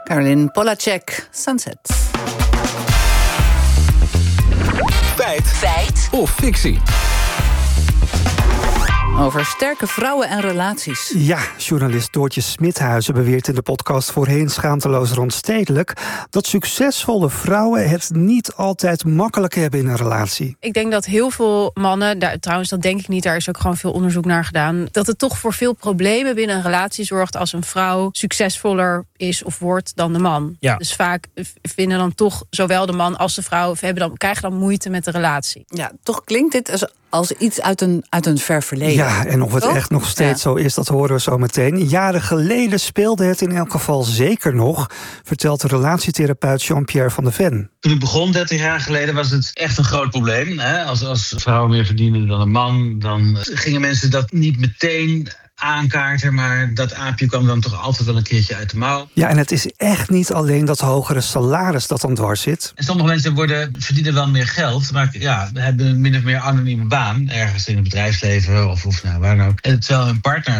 Caroline Polacek, Sunset. Feit of fictie? Over sterke vrouwen en relaties. Ja, journalist Doortje Smithuizen beweert in de podcast Voorheen Schaamteloos Rondstedelijk dat succesvolle vrouwen het niet altijd makkelijk hebben in een relatie. Ik denk dat heel veel mannen, trouwens dat denk ik niet, daar is ook gewoon veel onderzoek naar gedaan, dat het toch voor veel problemen binnen een relatie zorgt als een vrouw succesvoller is of wordt dan de man. Ja. Dus vaak vinden dan toch zowel de man als de vrouw krijgen dan moeite met de relatie. Ja, toch klinkt dit als iets uit een ver verleden. Ja, en of het echt nog steeds zo is, dat horen we zo meteen. Jaren geleden speelde het in elk geval zeker nog, vertelt de relatietherapeut Jean-Pierre van de Ven. Toen ik begon 30 jaar geleden was het echt een groot probleem. Hè? Als vrouwen meer verdienen dan een man, dan gingen mensen dat niet meteen aankaarten, maar dat aapje kwam dan toch altijd wel een keertje uit de mouw. Ja, en het is echt niet alleen dat hogere salaris dat dan dwars zit. En sommige mensen verdienen wel meer geld, maar hebben een min of meer anonieme baan, ergens in het bedrijfsleven of waar dan ook. En terwijl hun partner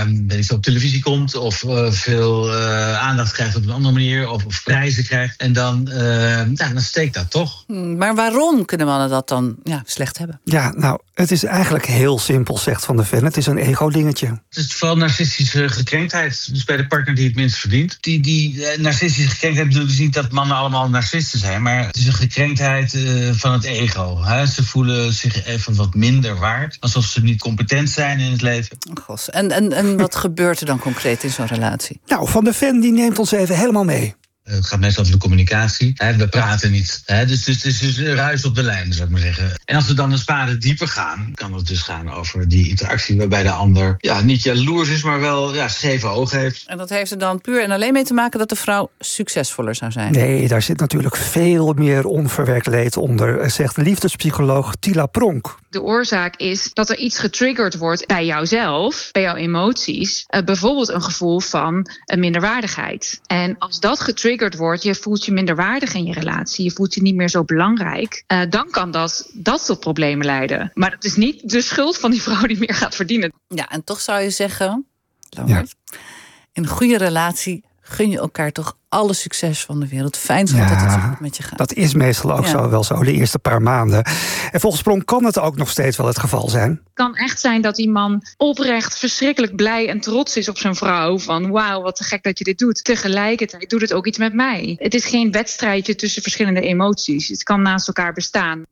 op televisie komt of veel aandacht krijgt op een andere manier of prijzen krijgt. En dan steekt dat toch. Maar waarom kunnen mannen dat dan slecht hebben? Ja, nou, het is eigenlijk heel simpel, zegt Van der Ven. Het is een ego-dingetje. Het is vooral narcistische gekrenktheid. Dus bij de partner die het minst verdient. Die narcistische gekrenktheid bedoelt dus niet dat mannen allemaal narcisten zijn. Maar het is een gekrenktheid van het ego. Hè? Ze voelen zich even wat minder waard. Alsof ze niet competent zijn in het leven. Goh, en wat gebeurt er dan concreet in zo'n relatie? Nou, Van der Ven die neemt ons even helemaal mee. Het gaat meestal over de communicatie. We praten niet. Dus het is dus een ruis op de lijn, zou ik maar zeggen. En als we dan een spade dieper gaan, kan het dus gaan over die interactie waarbij de ander niet jaloers is, maar wel scheve ogen heeft. En dat heeft er dan puur en alleen mee te maken dat de vrouw succesvoller zou zijn? Nee, daar zit natuurlijk veel meer onverwerkt leed onder, zegt liefdespsycholoog Tila Pronk. De oorzaak is dat er iets getriggerd wordt bij jouzelf, bij jouw emoties. Bijvoorbeeld een gevoel van minderwaardigheid. En als dat getriggerd wordt, je voelt je minderwaardig in je relatie, je voelt je niet meer zo belangrijk, dan kan dat tot problemen leiden. Maar het is niet de schuld van die vrouw die meer gaat verdienen. Ja, en toch zou je zeggen, Lambert, in een goede relatie gun je elkaar toch alle succes van de wereld. Fijn dat het zo goed met je gaat. Dat is meestal ook wel zo de eerste paar maanden. En volgens Pronk kan het ook nog steeds wel het geval zijn. Het kan echt zijn dat die man oprecht verschrikkelijk blij en trots is op zijn vrouw. Van wauw, wat te gek dat je dit doet. Tegelijkertijd doet het ook iets met mij. Het is geen wedstrijdje tussen verschillende emoties. Het kan naast elkaar bestaan.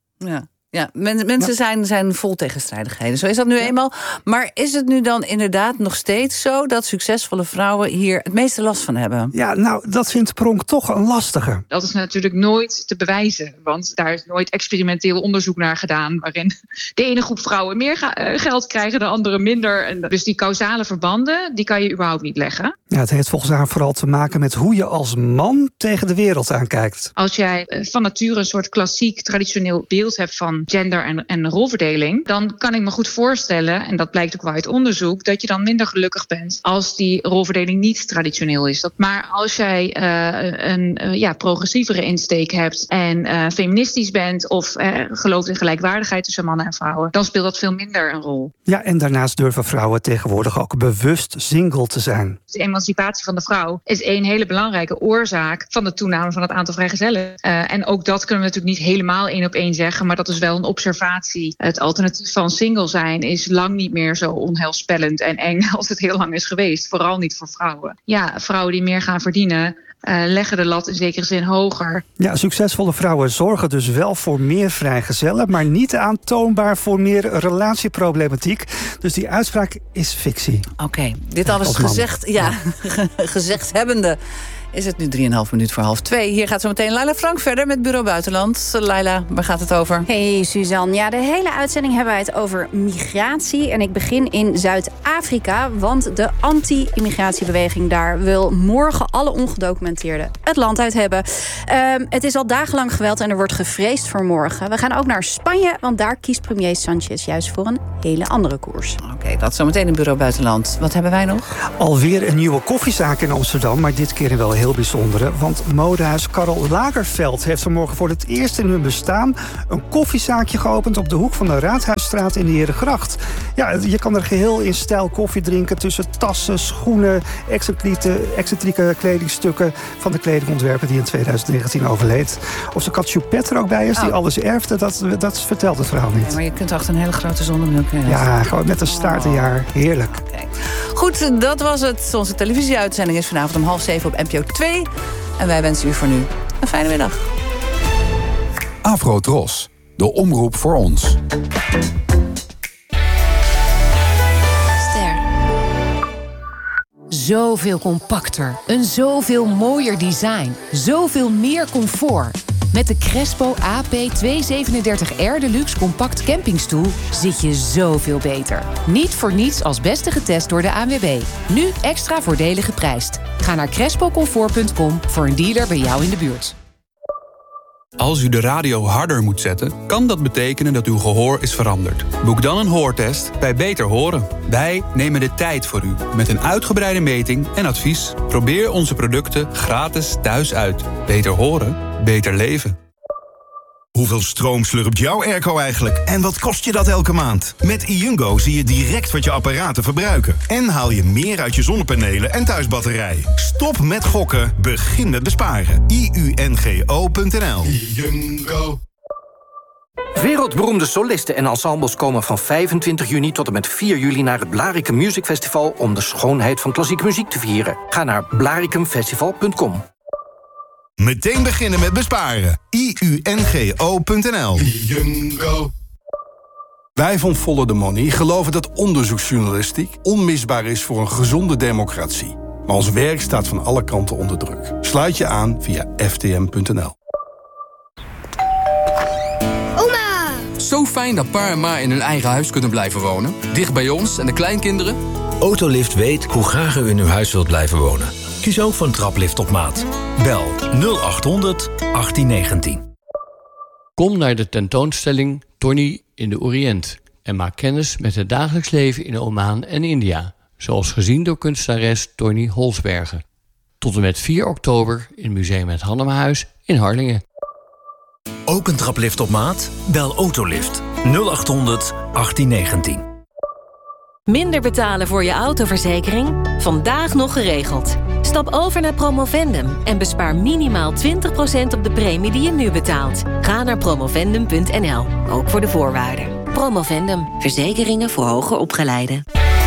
Ja, mensen zijn vol tegenstrijdigheden. Zo is dat nu eenmaal. Maar is het nu dan inderdaad nog steeds zo dat succesvolle vrouwen hier het meeste last van hebben? Ja, nou, dat vindt Pronk toch een lastige. Dat is natuurlijk nooit te bewijzen. Want daar is nooit experimenteel onderzoek naar gedaan, waarin de ene groep vrouwen meer geld krijgen, de andere minder. En dus die causale verbanden, die kan je überhaupt niet leggen. Ja, het heeft volgens haar vooral te maken met hoe je als man tegen de wereld aankijkt. Als jij van nature een soort klassiek, traditioneel beeld hebt van gender en rolverdeling, dan kan ik me goed voorstellen, en dat blijkt ook wel uit onderzoek, dat je dan minder gelukkig bent als die rolverdeling niet traditioneel is. Maar als jij een progressievere insteek hebt en feministisch bent of gelooft in gelijkwaardigheid tussen mannen en vrouwen, dan speelt dat veel minder een rol. Ja, en daarnaast durven vrouwen tegenwoordig ook bewust single te zijn. De emancipatie van de vrouw is een hele belangrijke oorzaak van de toename van het aantal vrijgezellen. En ook dat kunnen we natuurlijk niet helemaal 1 op 1 zeggen, maar dat is wel een observatie. Het alternatief van single zijn is lang niet meer zo onheilspellend en eng als het heel lang is geweest. Vooral niet voor vrouwen. Ja, vrouwen die meer gaan verdienen, leggen de lat in zekere zin hoger. Ja, succesvolle vrouwen zorgen dus wel voor meer vrijgezellen, maar niet aantoonbaar voor meer relatieproblematiek. Dus die uitspraak is fictie. Oké, dit alles gezegd hebbende is het nu 3,5 minuut voor 1:30. Hier gaat zo meteen Laila Frank verder met Bureau Buitenland. Laila, waar gaat het over? Hey Suzanne, ja, de hele uitzending hebben wij het over migratie. En ik begin in Zuid-Afrika, want de anti-immigratiebeweging daar wil morgen alle ongedocumenteerden het land uit hebben. Het is al dagenlang geweld en er wordt gevreesd voor morgen. We gaan ook naar Spanje, want daar kiest premier Sanchez juist voor een hele andere koers. Oké, dat zometeen in Bureau Buitenland. Wat hebben wij nog? Alweer een nieuwe koffiezaak in Amsterdam, maar dit keer in wel heel bijzondere. Want modehuis Karl Lagerfeld heeft vanmorgen voor het eerst in hun bestaan een koffiezaakje geopend op de hoek van de Raadhuisstraat in de Herengracht. Ja, je kan er geheel in stijl koffie drinken tussen tassen, schoenen, excentrieke kledingstukken van de kledingontwerper die in 2019 overleed. Of de kat Choupette er ook bij is, die alles erfde, dat vertelt het verhaal niet. Ja, maar je kunt achter een hele grote zonnebril krijgen. Ja, gewoon met een staartenjaar. Heerlijk. Okay. Goed, dat was het. Onze televisieuitzending is vanavond om 6:30 op NPO 2. En wij wensen u voor nu een fijne middag. Afro-Tros, de omroep voor ons. Zoveel compacter, een zoveel mooier design, zoveel meer comfort. Met de Crespo AP237R Deluxe Compact Campingstoel zit je zoveel beter. Niet voor niets als beste getest door de ANWB. Nu extra voordelig geprijsd. Ga naar crespocomfort.com voor een dealer bij jou in de buurt. Als u de radio harder moet zetten, kan dat betekenen dat uw gehoor is veranderd. Boek dan een hoortest bij Beter Horen. Wij nemen de tijd voor u met een uitgebreide meting en advies. Probeer onze producten gratis thuis uit. Beter horen, beter leven. Hoeveel stroom slurpt jouw airco eigenlijk? En wat kost je dat elke maand? Met iUngo zie je direct wat je apparaten verbruiken. En haal je meer uit je zonnepanelen en thuisbatterij. Stop met gokken, begin met besparen. iungo.nl. iUngo. Wereldberoemde solisten en ensembles komen van 25 juni tot en met 4 juli naar het Blaricum Music Festival om de schoonheid van klassieke muziek te vieren. Ga naar blaricumfestival.com. Meteen beginnen met besparen. iungo.nl. Wij van Follow the Money geloven dat onderzoeksjournalistiek onmisbaar is voor een gezonde democratie. Maar ons werk staat van alle kanten onder druk. Sluit je aan via ftm.nl. Oma! Zo fijn dat pa en ma in hun eigen huis kunnen blijven wonen. Dicht bij ons en de kleinkinderen. Autolift weet hoe graag u in uw huis wilt blijven wonen. Kies ook voor een traplift op maat. Bel 0800 1819. Kom naar de tentoonstelling Tony in de Oriënt en maak kennis met het dagelijks leven in Oman en India, zoals gezien door kunstenares Tony Holsbergen. Tot en met 4 oktober in Museum Het Hannemahuis in Harlingen. Ook een traplift op maat? Bel Autolift 0800 1819. Minder betalen voor je autoverzekering? Vandaag nog geregeld. Stap over naar Promovendum en bespaar minimaal 20% op de premie die je nu betaalt. Ga naar promovendum.nl, ook voor de voorwaarden. Promovendum, verzekeringen voor hoger opgeleiden.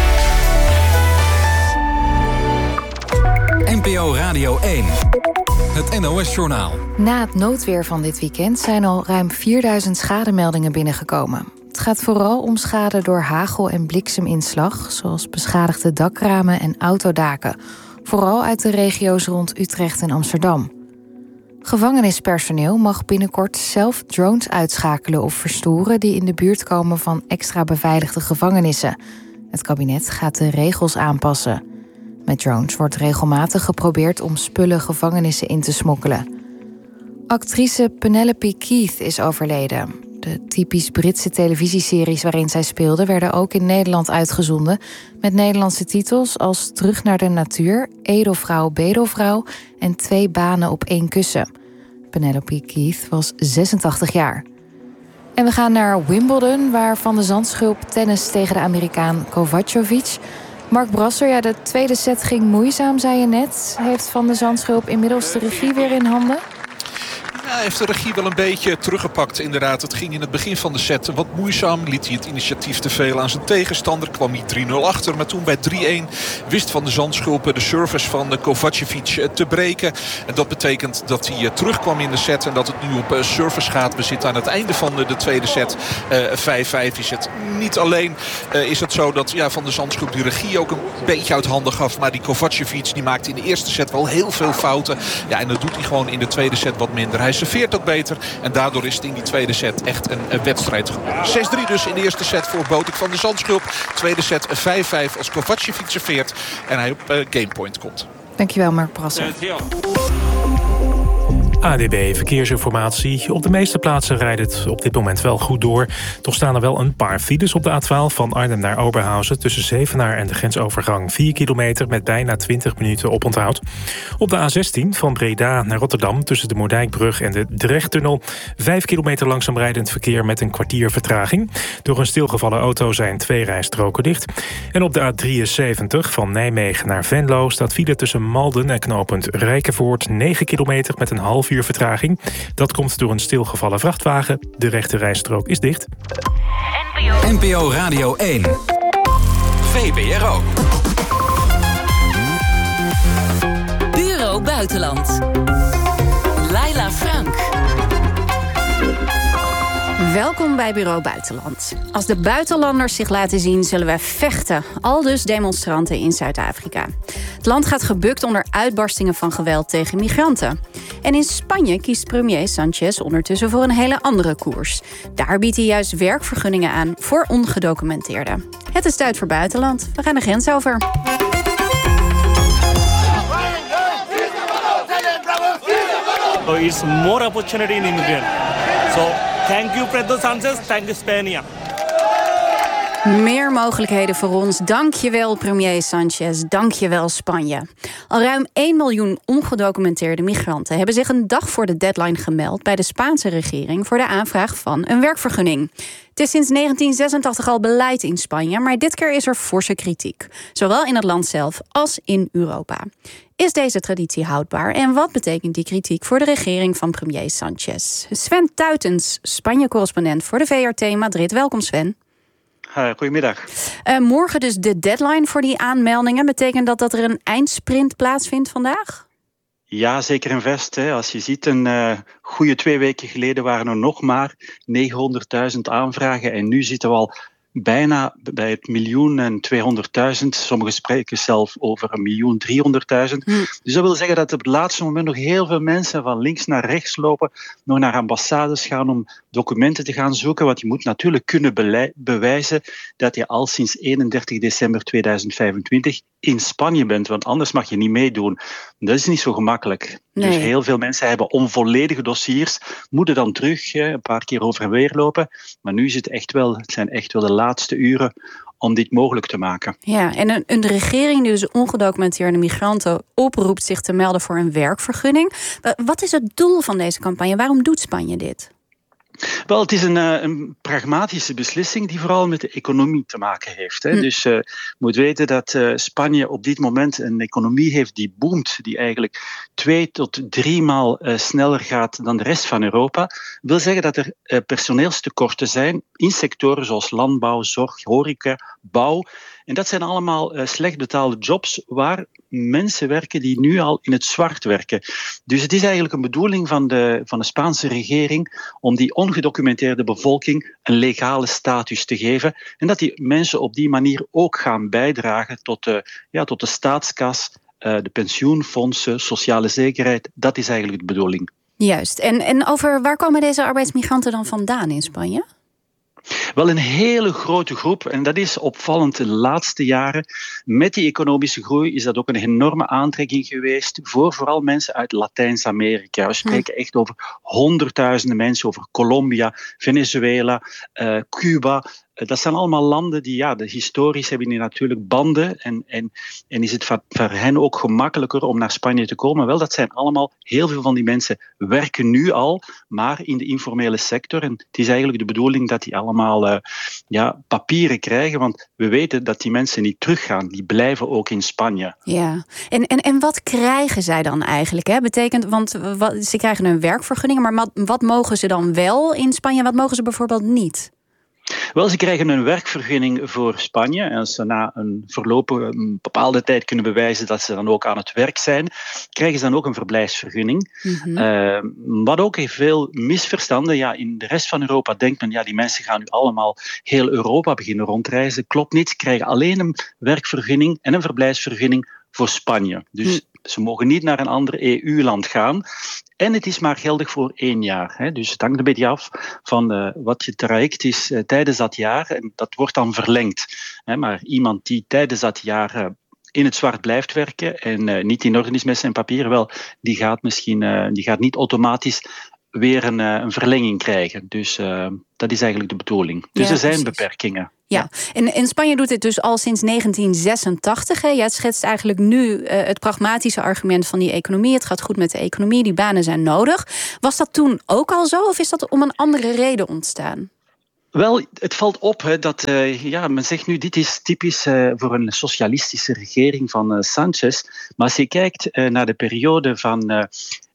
NPO Radio 1, het NOS-journaal. Na het noodweer van dit weekend zijn al ruim 4000 schademeldingen binnengekomen. Het gaat vooral om schade door hagel- en blikseminslag, zoals beschadigde dakramen en autodaken. Vooral uit de regio's rond Utrecht en Amsterdam. Gevangenispersoneel mag binnenkort zelf drones uitschakelen of verstoren die in de buurt komen van extra beveiligde gevangenissen. Het kabinet gaat de regels aanpassen. Met drones wordt regelmatig geprobeerd om spullen gevangenissen in te smokkelen. Actrice Penelope Keith is overleden. De typisch Britse televisieseries waarin zij speelde werden ook in Nederland uitgezonden met Nederlandse titels als Terug naar de natuur, Edelvrouw, Bedelvrouw en 2 banen op 1 kussen. Penelope Keith was 86 jaar. En we gaan naar Wimbledon, waar Van de Zandschulp tennis tegen de Amerikaan Kovacevic. Mark Brasser, ja, de tweede set ging moeizaam, zei je net. Heeft Van de Zandschulp inmiddels de regie weer in handen? Hij heeft de regie wel een beetje teruggepakt, inderdaad. Het ging in het begin van de set wat moeizaam. Liet hij het initiatief te veel aan zijn tegenstander. Kwam hij 3-0 achter. Maar toen bij 3-1 wist Van de Zandschulp de service van de Kovacevic te breken. En dat betekent dat hij terugkwam in de set. En dat het nu op service gaat. We zitten aan het einde van de tweede set. 5-5 is het. Niet alleen is het zo dat Van de Zandschulp die regie ook een beetje uit handen gaf. Maar die Kovacevic die maakte in de eerste set wel heel veel fouten. Ja, en dat doet hij gewoon in de tweede set wat minder. Hij serveert ook beter. En daardoor is het in die tweede set echt een wedstrijd geworden. 6-3 dus in de eerste set voor Botik Van de Zandschulp. Tweede set 5-5 als Kovacevic serveert. En hij op gamepoint komt. Dankjewel, Mark Brasser. ADB Verkeersinformatie. Op de meeste plaatsen rijdt het op dit moment wel goed door. Toch staan er wel een paar files op de A12 van Arnhem naar Oberhausen. Tussen Zevenaar en de grensovergang 4 kilometer met bijna 20 minuten oponthoud. Op de A16 van Breda naar Rotterdam tussen de Moerdijkbrug en de Drechttunnel 5 kilometer langzaam rijdend verkeer met een kwartier vertraging. Door een stilgevallen auto zijn 2 rijstroken dicht. En op de A73 van Nijmegen naar Venlo staat file tussen Malden en knooppunt Rijkenvoort 9 kilometer met een half uur vertraging. Dat komt door een stilgevallen vrachtwagen. De rechte rijstrook is dicht. NPO Radio 1. VPRO. Bureau Buitenland. Laila Frank. Welkom bij Bureau Buitenland. Als de buitenlanders zich laten zien, zullen we vechten. Aldus demonstranten in Zuid-Afrika. Het land gaat gebukt onder uitbarstingen van geweld tegen migranten. En in Spanje kiest premier Sánchez ondertussen voor een hele andere koers. Daar biedt hij juist werkvergunningen aan voor ongedocumenteerden. Het is tijd voor Buitenland. We gaan de grens over. So it's more opportunity in immigrant. So thank you, President Sánchez. Thank you, Spain. Meer mogelijkheden voor ons. Dankjewel, premier Sánchez. Dankjewel, Spanje. Al ruim 1 miljoen ongedocumenteerde migranten hebben zich een dag voor de deadline gemeld bij de Spaanse regering voor de aanvraag van een werkvergunning. Het is sinds 1986 al beleid in Spanje, maar dit keer is er forse kritiek. Zowel in het land zelf als in Europa. Is deze traditie houdbaar en wat betekent die kritiek voor de regering van premier Sánchez? Sven Tuitens, Spanje-correspondent voor de VRT Madrid. Welkom, Sven. Goedemiddag. Morgen dus de deadline voor die aanmeldingen. Betekent dat er een eindsprint plaatsvindt vandaag? Ja, zeker en vast. Als je ziet, een goede 2 weken geleden waren er nog maar 900.000 aanvragen. En nu zitten we al bijna bij het 1.200.000. Sommigen spreken zelf over 1.300.000. Dus dat wil zeggen dat op het laatste moment nog heel veel mensen van links naar rechts lopen, nog naar ambassades gaan om documenten te gaan zoeken. Want je moet natuurlijk kunnen bewijzen dat je al sinds 31 december 2025 in Spanje bent, want anders mag je niet meedoen. Dat is niet zo gemakkelijk. Nee. Dus heel veel mensen hebben onvolledige dossiers, moeten dan terug een paar keer over en weer lopen. Maar nu is het zijn echt wel de laatste uren om dit mogelijk te maken. Ja, en een regering die dus ongedocumenteerde migranten oproept zich te melden voor een werkvergunning. Wat is het doel van deze campagne? Waarom doet Spanje dit? Wel, het is een pragmatische beslissing die vooral met de economie te maken heeft. Dus je moet weten dat Spanje op dit moment een economie heeft die boomt, die eigenlijk 2 tot 3 maal sneller gaat dan de rest van Europa. Dat wil zeggen dat er personeelstekorten zijn in sectoren zoals landbouw, zorg, horeca, bouw. En dat zijn allemaal slecht betaalde jobs waar mensen werken die nu al in het zwart werken. Dus het is eigenlijk een bedoeling van de Spaanse regering om die ongedocumenteerde bevolking een legale status te geven. En dat die mensen op die manier ook gaan bijdragen tot de staatskas, de pensioenfondsen, sociale zekerheid. Dat is eigenlijk de bedoeling. Juist. En over waar komen deze arbeidsmigranten dan vandaan in Spanje? Wel een hele grote groep en dat is opvallend de laatste jaren. Met die economische groei is dat ook een enorme aantrekking geweest voor vooral mensen uit Latijns-Amerika. We spreken echt over honderdduizenden mensen, over Colombia, Venezuela, Cuba. Dat zijn allemaal landen die, historisch hebben die natuurlijk banden en is het voor hen ook gemakkelijker om naar Spanje te komen. Wel, dat zijn allemaal, heel veel van die mensen werken nu al, maar in de informele sector. En het is eigenlijk de bedoeling dat die allemaal papieren krijgen, want we weten dat die mensen niet teruggaan. Die blijven ook in Spanje. Ja, en wat krijgen zij dan eigenlijk? Hè? Betekent, want ze krijgen een werkvergunning, maar wat mogen ze dan wel in Spanje en wat mogen ze bijvoorbeeld niet? Wel, ze krijgen een werkvergunning voor Spanje. En als ze na een bepaalde tijd kunnen bewijzen dat ze dan ook aan het werk zijn, krijgen ze dan ook een verblijfsvergunning. Wat ook heeft veel misverstanden. Ja, in de rest van Europa denkt men, die mensen gaan nu allemaal heel Europa beginnen rondreizen. Klopt niet, ze krijgen alleen een werkvergunning en een verblijfsvergunning voor Spanje. Dus ze mogen niet naar een ander EU-land gaan. En het is maar geldig voor 1 jaar. Dus het hangt een beetje af van wat je traject is tijdens dat jaar. En dat wordt dan verlengd. Maar iemand die tijdens dat jaar in het zwart blijft werken en niet in orde is met zijn papieren, wel, die gaat niet automatisch weer een verlenging krijgen. Dus dat is eigenlijk de bedoeling. Dus er zijn beperkingen. Ja, en in Spanje doet dit dus al sinds 1986. Hè? Ja, het schetst eigenlijk nu het pragmatische argument van die economie. Het gaat goed met de economie, die banen zijn nodig. Was dat toen ook al zo of is dat om een andere reden ontstaan? Wel, het valt op dat men zegt nu, dit is typisch voor een socialistische regering van Sanchez. Maar als je kijkt naar de periode van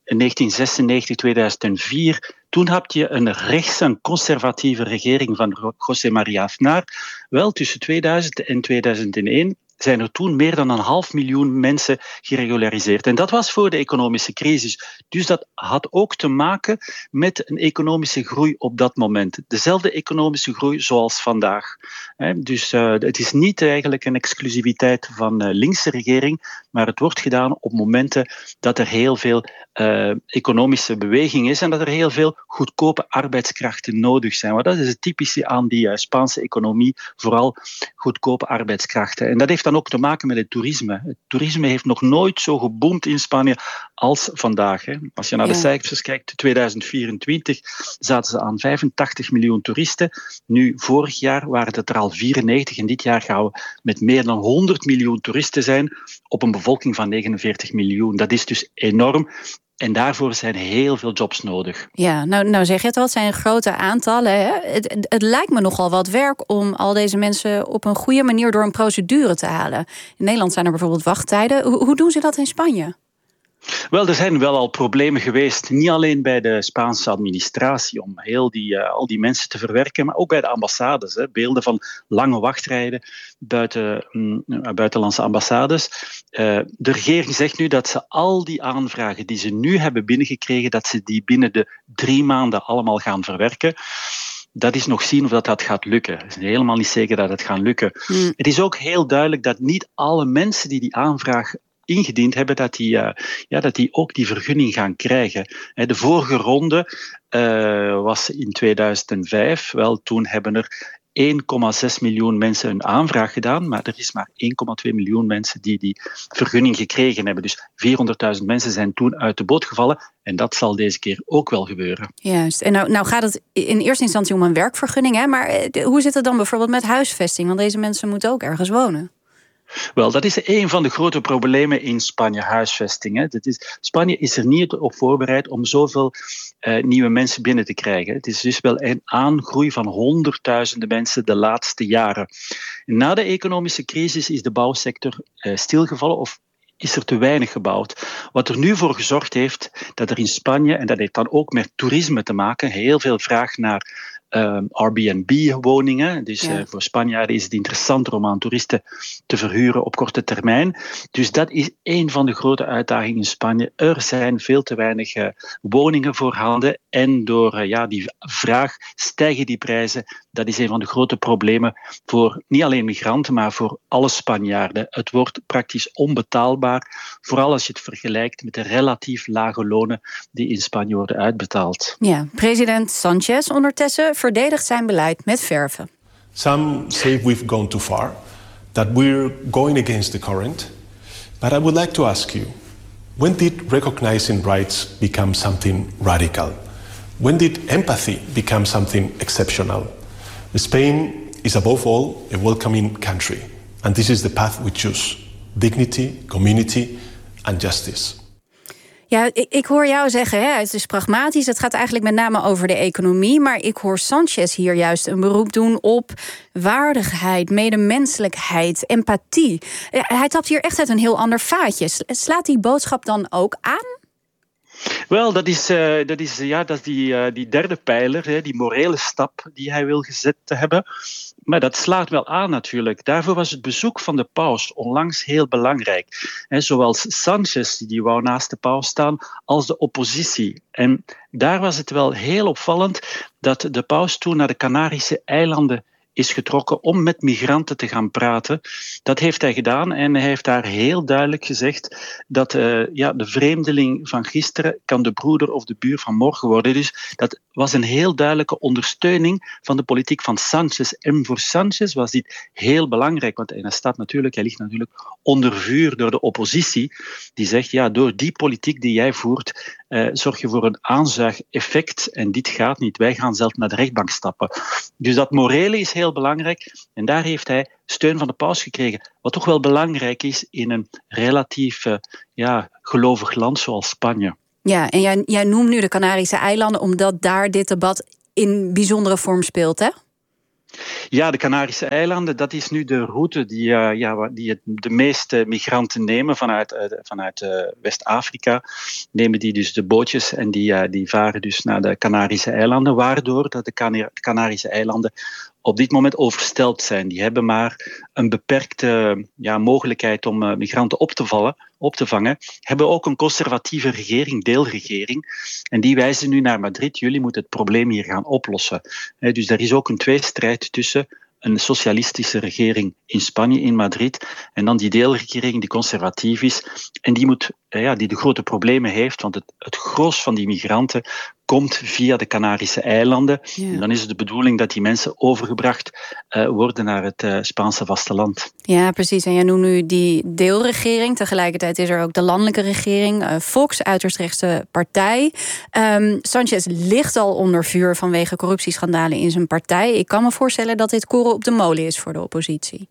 1996-2004, toen had je een rechtse en conservatieve regering van José María Aznar. Wel, tussen 2000 en 2001 zijn er toen meer dan 500.000 mensen geregulariseerd. En dat was voor de economische crisis. Dus dat had ook te maken met een economische groei op dat moment. Dezelfde economische groei zoals vandaag. Dus het is niet eigenlijk een exclusiviteit van linkse regering, maar het wordt gedaan op momenten dat er heel veel economische beweging is en dat er heel veel goedkope arbeidskrachten nodig zijn. Want dat is het typische aan die Spaanse economie, vooral goedkope arbeidskrachten. En dat heeft dan ook te maken met het toerisme. Het toerisme heeft nog nooit zo geboomd in Spanje als vandaag. Als je naar de cijfers kijkt, 2024 zaten ze aan 85 miljoen toeristen. Nu, vorig jaar waren het er al 94 en dit jaar gaan we met meer dan 100 miljoen toeristen zijn op een bevolking van 49 miljoen. Dat is dus enorm. En daarvoor zijn heel veel jobs nodig. Ja, nou zeg je het al, het zijn grote aantallen. Hè? Het lijkt me nogal wat werk om al deze mensen op een goede manier door een procedure te halen. In Nederland zijn er bijvoorbeeld wachttijden. Hoe doen ze dat in Spanje? Wel, er zijn wel al problemen geweest. Niet alleen bij de Spaanse administratie om al die mensen te verwerken, maar ook bij de ambassades. Beelden van lange wachtrijden buitenlandse ambassades. De regering zegt nu dat ze al die aanvragen die ze nu hebben binnengekregen, dat ze die binnen de 3 maanden allemaal gaan verwerken. Dat is nog zien of dat gaat lukken. Het is helemaal niet zeker dat het gaat lukken. Het is ook heel duidelijk dat niet alle mensen die aanvraag ingediend hebben, dat die ook die vergunning gaan krijgen. De vorige ronde was in 2005. Wel, toen hebben er 1,6 miljoen mensen een aanvraag gedaan, maar er is maar 1,2 miljoen mensen die vergunning gekregen hebben. Dus 400.000 mensen zijn toen uit de boot gevallen en dat zal deze keer ook wel gebeuren. Juist. En nou gaat het in eerste instantie om een werkvergunning, hè? Maar hoe zit het dan bijvoorbeeld met huisvesting? Want deze mensen moeten ook ergens wonen. Wel, dat is een van de grote problemen in Spanje, huisvesting. Spanje is er niet op voorbereid om zoveel nieuwe mensen binnen te krijgen. Het is dus wel een aangroei van honderdduizenden mensen de laatste jaren. Na de economische crisis is de bouwsector stilgevallen of is er te weinig gebouwd. Wat er nu voor gezorgd heeft dat er in Spanje, en dat heeft dan ook met toerisme te maken, heel veel vraag naar Airbnb-woningen. Dus voor Spanjaarden is het interessanter om aan toeristen te verhuren op korte termijn. Dus dat is een van de grote uitdagingen in Spanje. Er zijn veel te weinig woningen voorhanden en door die vraag stijgen die prijzen. Dat is een van de grote problemen voor niet alleen migranten, maar voor alle Spanjaarden. Het wordt praktisch onbetaalbaar, vooral als je het vergelijkt met de relatief lage lonen die in Spanje worden uitbetaald. Ja, president Sanchez ondertussen verdedigt zijn beleid met verve. Some say we've gone too far, that we're going against the current. But I would like to ask you, when did recognizing rights become something radical? When did empathy become something exceptional? Spain is above all a welcoming country, and this is the path we choose: dignity, community and justice. Ja, ik hoor jou zeggen, het is pragmatisch. Het gaat eigenlijk met name over de economie. Maar ik hoor Sanchez hier juist een beroep doen op waardigheid, medemenselijkheid, empathie. Hij tapt hier echt uit een heel ander vaatje. Slaat die boodschap dan ook aan? Wel, dat is die derde pijler, die morele stap die hij wil gezet hebben. Maar dat slaat wel aan natuurlijk. Daarvoor was het bezoek van de paus onlangs heel belangrijk. Zowel Sanchez, die wou naast de paus staan, als de oppositie. En daar was het wel heel opvallend dat de paus toen naar de Canarische eilanden is getrokken om met migranten te gaan praten. Dat heeft hij gedaan en hij heeft daar heel duidelijk gezegd dat de vreemdeling van gisteren kan de broeder of de buur van morgen worden. Dus dat was een heel duidelijke ondersteuning van de politiek van Sanchez. En voor Sanchez was dit heel belangrijk, want hij ligt natuurlijk onder vuur door de oppositie, die zegt, door die politiek die jij voert, zorg je voor een aanzuigeffect en dit gaat niet. Wij gaan zelf naar de rechtbank stappen. Dus dat morele is heel belangrijk en daar heeft hij steun van de paus gekregen. Wat toch wel belangrijk is in een relatief gelovig land zoals Spanje. Ja, en jij noemt nu de Canarische eilanden omdat daar dit debat in bijzondere vorm speelt, hè? Ja, de Canarische eilanden, dat is nu de route die de meeste migranten nemen vanuit West-Afrika. Nemen die dus de bootjes en die varen dus naar de Canarische eilanden, waardoor dat de Canarische eilanden op dit moment overstelpt zijn. Die hebben maar een beperkte mogelijkheid om migranten op te vangen. Hebben ook een conservatieve regering, deelregering. En die wijzen nu naar Madrid. Jullie moeten het probleem hier gaan oplossen. Dus er is ook een tweestrijd tussen een socialistische regering in Spanje, in Madrid, en dan die deelregering die conservatief is en die de grote problemen heeft, want het gros van die migranten komt via de Canarische eilanden. Ja. En dan is het de bedoeling dat die mensen overgebracht worden naar het Spaanse vasteland. Ja, precies. En jij noemt nu die deelregering. Tegelijkertijd is er ook de landelijke regering. Vox, uiterst rechtse partij. Sanchez ligt al onder vuur vanwege corruptieschandalen in zijn partij. Ik kan me voorstellen dat dit koren op de molen is voor de oppositie.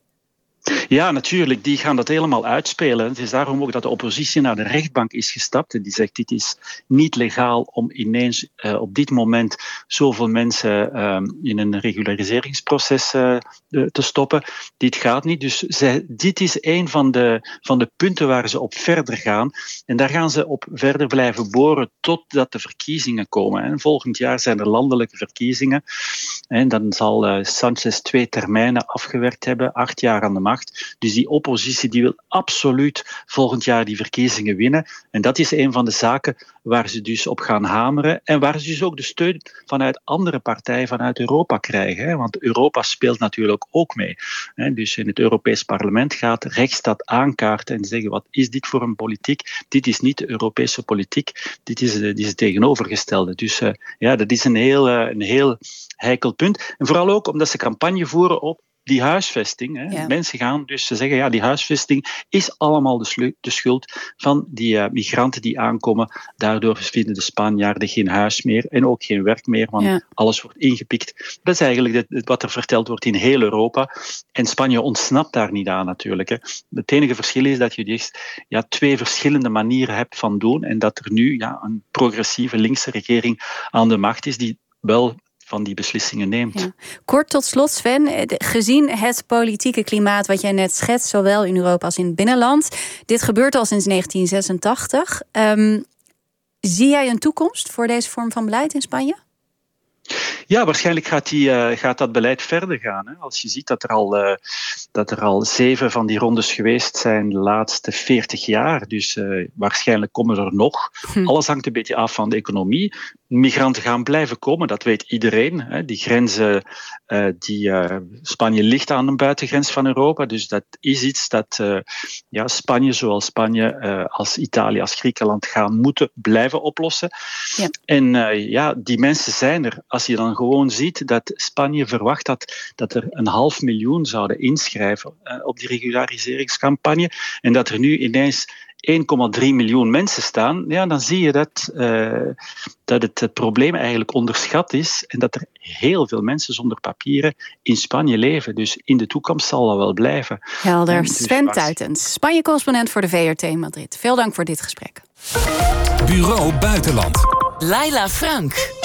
Ja, natuurlijk. Die gaan dat helemaal uitspelen. Het is daarom ook dat de oppositie naar de rechtbank is gestapt. En die zegt, dit is niet legaal om ineens op dit moment zoveel mensen in een regulariseringsproces te stoppen. Dit gaat niet. Dus dit is een van de punten waar ze op verder gaan. En daar gaan ze op verder blijven boren totdat de verkiezingen komen. En volgend jaar zijn er landelijke verkiezingen. En dan zal Sanchez 2 termijnen afgewerkt hebben, 8 jaar aan de macht. Dus die oppositie die wil absoluut volgend jaar die verkiezingen winnen. En dat is een van de zaken waar ze dus op gaan hameren. En waar ze dus ook de steun vanuit andere partijen vanuit Europa krijgen. Want Europa speelt natuurlijk ook mee. Dus in het Europees Parlement gaat rechts dat aankaarten en zeggen, wat is dit voor een politiek? Dit is niet de Europese politiek. Dit is het tegenovergestelde. Dus dat is een heel heikel punt. En vooral ook omdat ze campagne voeren op die huisvesting. Ja. Mensen gaan dus zeggen, die huisvesting is allemaal de schuld van die migranten die aankomen. Daardoor vinden de Spanjaarden geen huis meer en ook geen werk meer, want alles wordt ingepikt. Dat is eigenlijk wat er verteld wordt in heel Europa. En Spanje ontsnapt daar niet aan natuurlijk. Het enige verschil is dat je dus 2 verschillende manieren hebt van doen en dat er nu een progressieve linkse regering aan de macht is die wel van die beslissingen neemt. Ja. Kort tot slot, Sven. Gezien het politieke klimaat wat jij net schetst, zowel in Europa als in het binnenland. Dit gebeurt al sinds 1986. Zie jij een toekomst voor deze vorm van beleid in Spanje? Ja, waarschijnlijk gaat dat beleid verder gaan. Als je ziet dat er al 7 van die rondes geweest zijn de laatste 40 jaar. Dus waarschijnlijk komen er nog. Alles hangt een beetje af van de economie. Migranten gaan blijven komen, dat weet iedereen. Die grenzen, Spanje ligt aan een buitengrens van Europa. Dus dat is iets dat Spanje, zoals Spanje, als Italië, als Griekenland gaan moeten blijven oplossen. Ja. En die mensen zijn er. Als je dan gewoon ziet dat Spanje verwacht dat er 500.000 zouden inschrijven op die regulariseringscampagne en dat er nu ineens 1,3 miljoen mensen staan, dan zie je dat het probleem eigenlijk onderschat is en dat er heel veel mensen zonder papieren in Spanje leven. Dus in de toekomst zal dat wel blijven. Helder. Sven Tuitens, Spanje-correspondent voor de VRT in Madrid. Veel dank voor dit gesprek. Bureau Buitenland. Laila Frank.